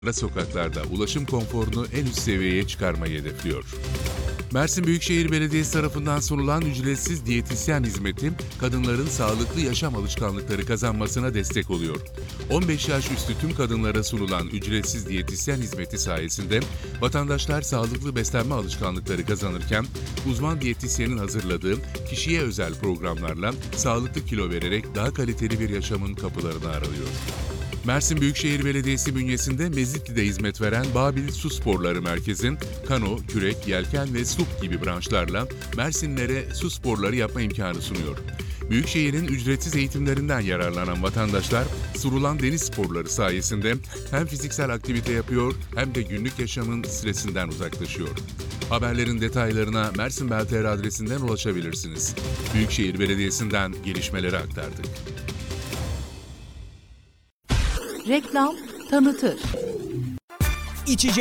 Ara sokaklarda ulaşım konforunu en üst seviyeye çıkarmayı hedefliyor. Mersin Büyükşehir Belediyesi tarafından sunulan ücretsiz diyetisyen hizmeti, kadınların sağlıklı yaşam alışkanlıkları kazanmasına destek oluyor. 15 yaş üstü tüm kadınlara sunulan ücretsiz diyetisyen hizmeti sayesinde vatandaşlar sağlıklı beslenme alışkanlıkları kazanırken, uzman diyetisyenin hazırladığı kişiye özel programlarla sağlıklı kilo vererek daha kaliteli bir yaşamın kapılarını aralıyor. Mersin Büyükşehir Belediyesi bünyesinde Mezitli'de hizmet veren Babil Su Sporları Merkezi, kano, kürek, yelken ve SUP gibi branşlarla Mersinlilere su sporları yapma imkanı sunuyor. Büyükşehir'in ücretsiz eğitimlerinden yararlanan vatandaşlar, sunulan deniz sporları sayesinde hem fiziksel aktivite yapıyor hem de günlük yaşamın stresinden uzaklaşıyor. Haberlerin detaylarına Mersin Bel.tr adresinden ulaşabilirsiniz. Büyükşehir Belediyesi'nden gelişmeleri aktardık. Reklam tanıtır. İçecek